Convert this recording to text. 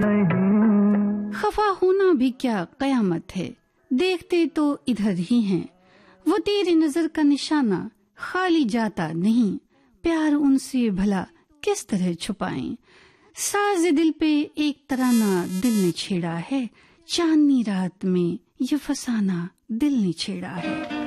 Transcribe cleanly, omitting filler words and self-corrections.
खफा होना भी क्या कयामत है, देखते तो इधर ही हैं, वो तेरी नजर का निशाना खाली जाता नहीं, प्यार उनसे भला किस तरह छुपाएं। साज दिल पे एक तराना दिल ने छेड़ा है, चांदनी रात में ये फसाना दिल ने छेड़ा है।